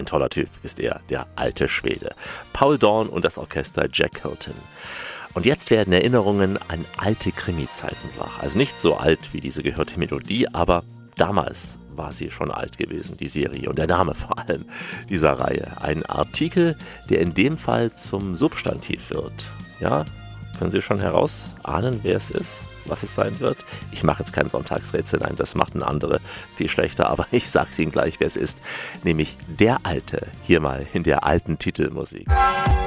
ein toller Typ ist er, der alte Schwede. Paul Dorn und das Orchester Jack Hylton. Und jetzt werden Erinnerungen an alte Krimi-Zeiten wach. Also nicht so alt wie diese gehörte Melodie, aber damals war sie schon alt gewesen, die Serie. Und der Name vor allem dieser Reihe. Ein Artikel, der in dem Fall zum Substantiv wird. Ja, können Sie schon herausahnen, wer es ist, was es sein wird? Ich mache jetzt kein Sonntagsrätsel, nein, das macht ein anderer viel schlechter, aber ich sage Ihnen gleich, wer es ist. Nämlich der Alte, hier mal in der alten Titelmusik.